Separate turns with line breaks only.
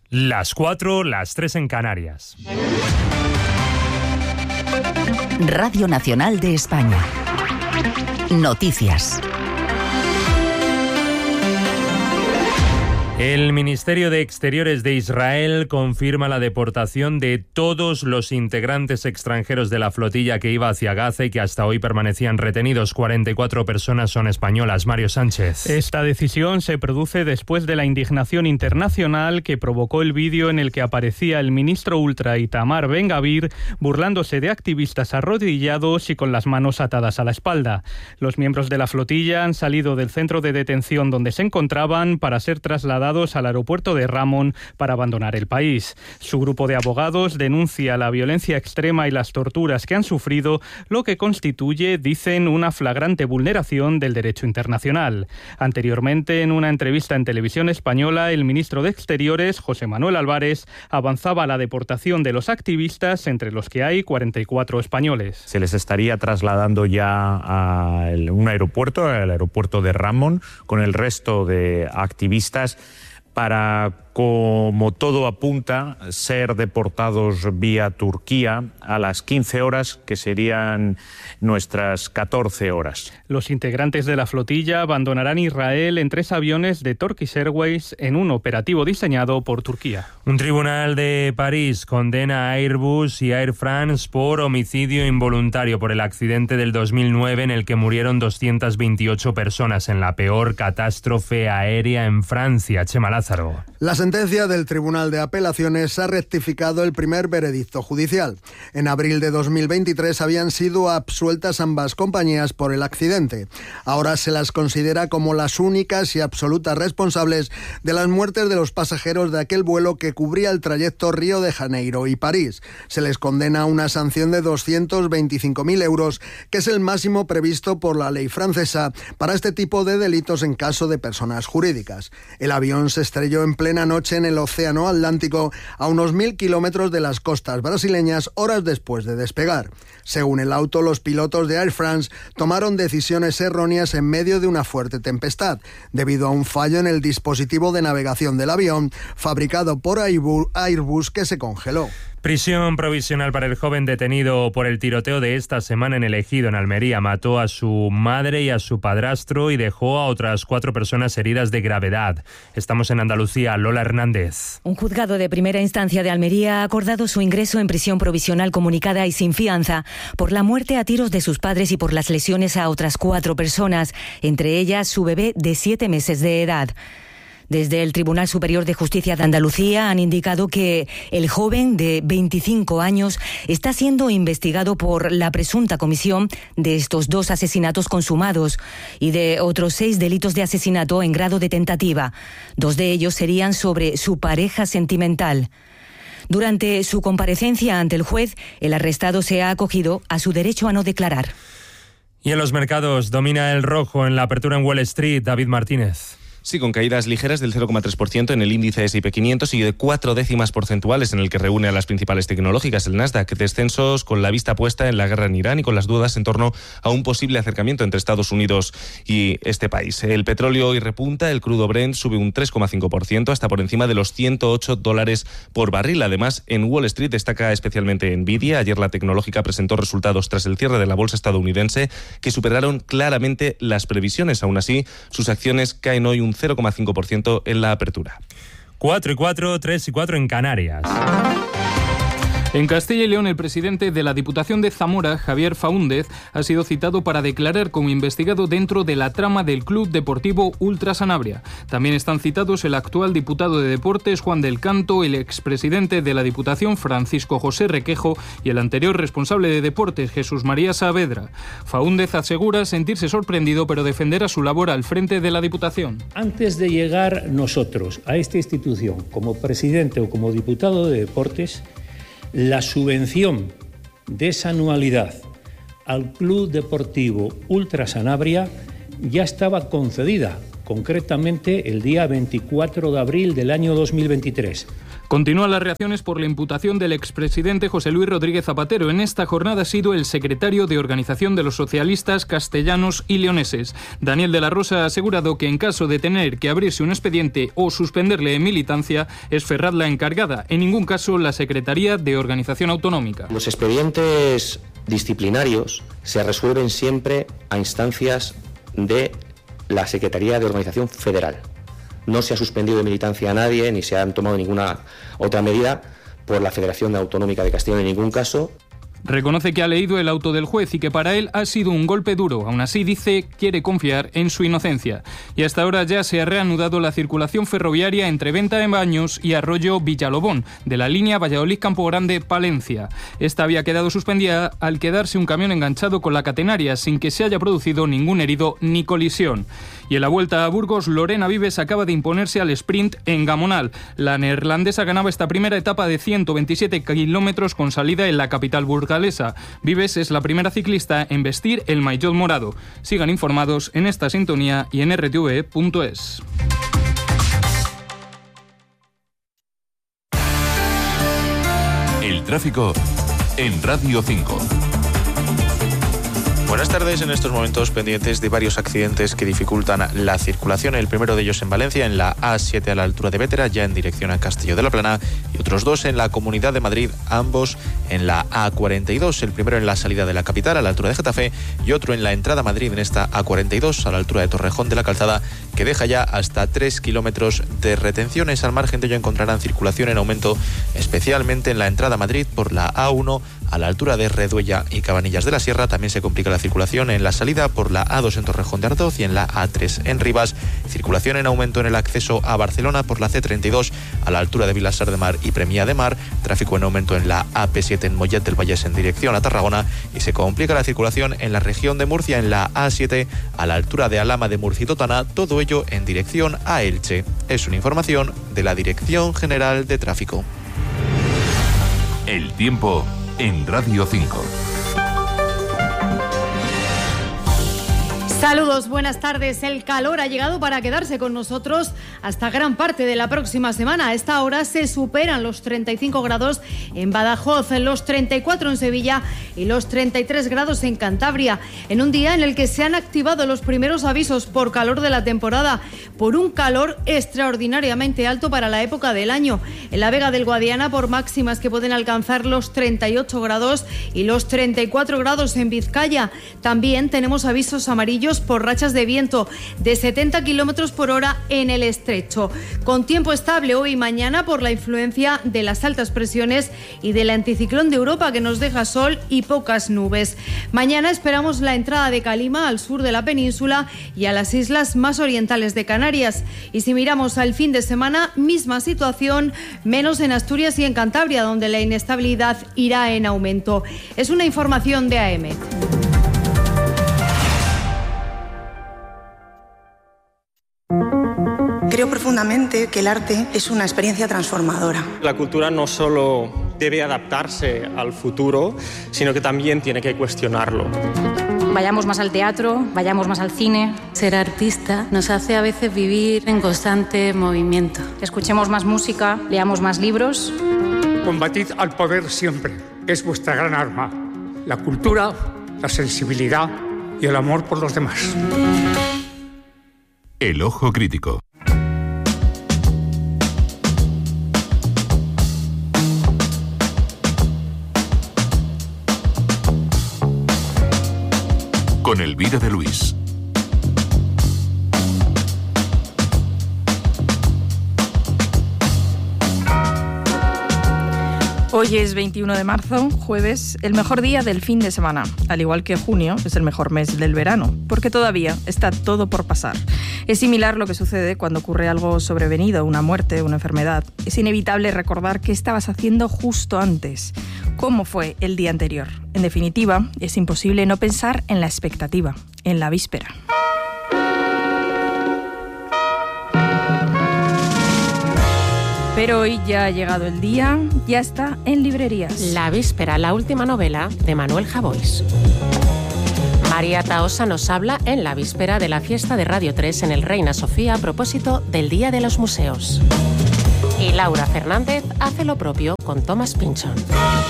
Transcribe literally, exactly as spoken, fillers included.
Las cuatro, las tres en Canarias.
Radio Nacional de España. Noticias.
El Ministerio de Exteriores de Israel confirma la deportación de todos los integrantes extranjeros de la flotilla que iba hacia Gaza y que hasta hoy permanecían retenidos. cuarenta y cuatro personas son españolas. Mario Sánchez.
Esta decisión se produce después de la indignación internacional que provocó el vídeo en el que aparecía el ministro ultra Itamar Ben-Gvir burlándose de activistas arrodillados y con las manos atadas a la espalda. Los miembros de la flotilla han salido del centro de detención donde se encontraban para ser trasladados al aeropuerto de Ramón para abandonar el país. Su grupo de abogados denuncia la violencia extrema y las torturas que han sufrido, lo que constituye, dicen, una flagrante vulneración del derecho internacional. Anteriormente, en una entrevista en Televisión Española, el ministro de Exteriores, José Manuel Álvarez, avanzaba la deportación de los activistas, entre los que hay cuarenta y cuatro españoles.
Se les estaría trasladando ya a un aeropuerto, al aeropuerto de Ramón, con el resto de activistas, para, como todo apunta, ser deportados vía Turquía a las quince horas, que serían nuestras catorce horas.
Los integrantes de la flotilla abandonarán Israel en tres aviones de Turkish Airways en un operativo diseñado por Turquía.
Un tribunal de París condena a Airbus y Air France por homicidio involuntario por el accidente del dos mil nueve en el que murieron doscientas veintiocho personas en la peor catástrofe aérea en Francia. Chema Lázaro.
La sentencia del Tribunal de Apelaciones ha rectificado el primer veredicto judicial. En abril de dos mil veintitrés habían sido absueltas ambas compañías por el accidente. Ahora se las considera como las únicas y absolutas responsables de las muertes de los pasajeros de aquel vuelo que cubría el trayecto Río de Janeiro y París. Se les condena a una sanción de doscientos veinticinco mil euros, que es el máximo previsto por la ley francesa para este tipo de delitos en caso de personas jurídicas. El avión se estrelló en plena noche en el Océano Atlántico a unos mil kilómetros de las costas brasileñas horas después de despegar. Según el auto, los pilotos de Air France tomaron decisiones erróneas en medio de una fuerte tempestad, debido a un fallo en el dispositivo de navegación del avión fabricado por Airbus que se congeló.
Prisión provisional para el joven detenido por el tiroteo de esta semana en El Ejido, en Almería. Mató a su madre y a su padrastro y dejó a otras cuatro personas heridas de gravedad. Estamos en Andalucía. Lola Hernández.
Un juzgado de primera instancia de Almería ha acordado su ingreso en prisión provisional comunicada y sin fianza por la muerte a tiros de sus padres y por las lesiones a otras cuatro personas, entre ellas su bebé de siete meses de edad. Desde el Tribunal Superior de Justicia de Andalucía han indicado que el joven de veinticinco años está siendo investigado por la presunta comisión de estos dos asesinatos consumados y de otros seis delitos de asesinato en grado de tentativa. Dos de ellos serían sobre su pareja sentimental. Durante su comparecencia ante el juez, el arrestado se ha acogido a su derecho a no declarar.
Y en los mercados domina el rojo en la apertura en Wall Street. David Martínez.
Sí, con caídas ligeras del cero coma tres por ciento en el índice ese y pe quinientos y de cuatro décimas porcentuales en el que reúne a las principales tecnológicas, el Nasdaq. Descensos con la vista puesta en la guerra en Irán y con las dudas en torno a un posible acercamiento entre Estados Unidos y este país. El petróleo hoy repunta, el crudo Brent sube un tres coma cinco por ciento hasta por encima de los ciento ocho dólares por barril. Además, en Wall Street destaca especialmente Nvidia. Ayer la tecnológica presentó resultados tras el cierre de la bolsa estadounidense que superaron claramente las previsiones. Aún así, sus acciones caen hoy un cero coma cinco por ciento en la apertura.
cuatro y cuatro, tres y cuatro en Canarias.
En Castilla y León, el presidente de la Diputación de Zamora, Javier Faúndez, ha sido citado para declarar como investigado dentro de la trama del Club Deportivo Ultra Sanabria. También están citados el actual diputado de Deportes, Juan del Canto, el expresidente de la Diputación, Francisco José Requejo, y el anterior responsable de Deportes, Jesús María Saavedra. Faúndez asegura sentirse sorprendido, pero defenderá su labor al frente de la Diputación.
Antes de llegar nosotros a esta institución como presidente o como diputado de Deportes, la subvención de esa anualidad al Club Deportivo Ultra Sanabria ya estaba concedida concretamente el día veinticuatro de abril del año dos mil veintitrés.
Continúan las reacciones por la imputación del expresidente José Luis Rodríguez Zapatero. En esta jornada ha sido el secretario de Organización de los Socialistas Castellanos y Leoneses. Daniel de la Rosa ha asegurado que en caso de tener que abrirse un expediente o suspenderle en militancia, es Ferraz la encargada, en ningún caso la Secretaría de Organización Autonómica.
Los expedientes disciplinarios se resuelven siempre a instancias de la Secretaría de Organización Federal. No se ha suspendido de militancia a nadie, ni se han tomado ninguna otra medida por la Federación Autonómica de Castilla en ningún caso.
Reconoce que ha leído el auto del juez y que para él ha sido un golpe duro. Aún así, dice, quiere confiar en su inocencia. Y hasta ahora ya se ha reanudado la circulación ferroviaria entre Venta de Baños y Arroyo Villalobón, de la línea Valladolid-Campo Grande-Palencia. Esta había quedado suspendida al quedarse un camión enganchado con la catenaria, sin que se haya producido ningún herido ni colisión. Y en la vuelta a Burgos, Lorena Vives acaba de imponerse al sprint en Gamonal. La neerlandesa ganaba esta primera etapa de ciento veintisiete kilómetros con salida en la capital burgalesa. Vives es la primera ciclista en vestir el maillot morado. Sigan informados en esta sintonía y en r t v punto es.
El tráfico en Radio cinco.
Buenas tardes. En estos momentos pendientes de varios accidentes que dificultan la circulación. El primero de ellos en Valencia, en la A siete a la altura de Bétera, ya en dirección a Castillo de la Plana, y otros dos en la Comunidad de Madrid, ambos en la A cuarenta y dos, el primero en la salida de la capital a la altura de Getafe y otro en la entrada a Madrid en esta A cuarenta y dos a la altura de Torrejón de la Calzada, que deja ya hasta tres kilómetros de retenciones. Al margen de ello encontrarán circulación en aumento, especialmente en la entrada a Madrid por la A uno a la altura de Reduella y Cabanillas de la Sierra. También se complica la circulación en la salida por la A dos en Torrejón de Ardoz y en la A tres en Rivas. Circulación en aumento en el acceso a Barcelona por la C treinta y dos a la altura de Vilassar de Mar y Premià de Mar. Tráfico en aumento en la A P siete en Mollet del Vallès en dirección a Tarragona, y se complica la circulación en la región de Murcia en la A siete a la altura de Alhama de Murcia y Totana, todo ello en dirección a Elche. Es una información de la Dirección General de Tráfico.
El tiempo en Radio cinco.
Saludos, buenas tardes. El calor ha llegado para quedarse con nosotros hasta gran parte de la próxima semana. A esta hora se superan los treinta y cinco grados en Badajoz, los treinta y cuatro en Sevilla y los treinta y tres grados en Cantabria, en un día en el que se han activado los primeros avisos por calor de la temporada, por un calor extraordinariamente alto para la época del año. En la Vega del Guadiana, por máximas que pueden alcanzar los treinta y ocho grados y los treinta y cuatro grados en Vizcaya. También tenemos avisos amarillos por rachas de viento de setenta kilómetros por hora en el estrecho. Con tiempo estable hoy y mañana por la influencia de las altas presiones y del anticiclón de Europa, que nos deja sol y pocas nubes. Mañana esperamos la entrada de calima al sur de la península y a las islas más orientales de Canarias. Y si miramos al fin de semana, misma situación, menos en Asturias y en Cantabria, donde la inestabilidad irá en aumento. Es una información de A E M E T.
Creo profundamente que el arte es una experiencia transformadora.
La cultura no solo debe adaptarse al futuro, sino que también tiene que cuestionarlo.
Vayamos más al teatro, vayamos más al cine.
Ser artista nos hace a veces vivir en constante movimiento.
Escuchemos más música, leamos más libros.
Combatid al poder siempre, es vuestra gran arma. La cultura, la sensibilidad y el amor por los demás.
El ojo crítico. Con Elvira de Luis.
Hoy es veintiuno de marzo, jueves, el mejor día del fin de semana. Al igual que junio, es el mejor mes del verano, porque todavía está todo por pasar. Es similar lo que sucede cuando ocurre algo sobrevenido, una muerte, una enfermedad. Es inevitable recordar qué estabas haciendo justo antes, cómo fue el día anterior. En definitiva, es imposible no pensar en la expectativa, en la víspera. Pero hoy ya ha llegado el día, ya está en librerías.
La víspera, la última novela de Manuel Javois. María Tahosa nos habla en la víspera de la fiesta de Radio tres en el Reina Sofía a propósito del Día de los Museos. Y Laura Fernández hace lo propio con Thomas Pynchon.